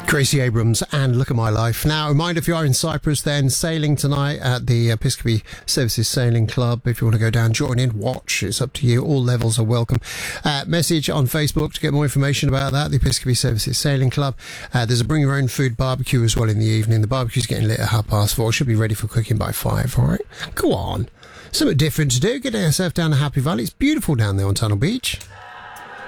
Gracie Abrams and Look at My Life. Now, a reminder, if you are in Cyprus, then sailing tonight at the Episcopi Services Sailing Club. If you want to go down, join in, watch. It's up to you. All levels are welcome. Message on Facebook to get more information about that, the Episcopi Services Sailing Club. There's a bring your own food barbecue as well in the evening. The barbecue's getting lit at 4:30. Should be ready for cooking by 5, all right? Go on. Something different to do. Get yourself down to Happy Valley. It's beautiful down there on Tunnel Beach.